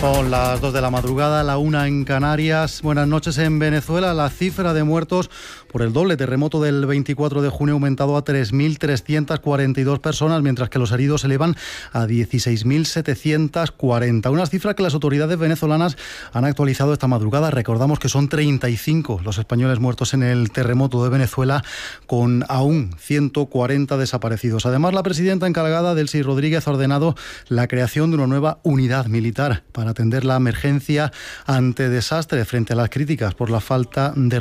Son las 2 de la madrugada, la 1 en Canarias. Buenas noches. En Venezuela, la cifra de muertos por el doble terremoto del 24 de junio ha aumentado a 3.342 personas, mientras que los heridos se elevan a 16.740. Una cifra que las autoridades venezolanas han actualizado esta madrugada. Recordamos que son 35 los españoles muertos en el terremoto de Venezuela, con aún 140 desaparecidos. Además, la presidenta encargada, Delcy Rodríguez, ha ordenado la creación de una nueva unidad militar para atender la emergencia ante desastre frente a las críticas por la falta de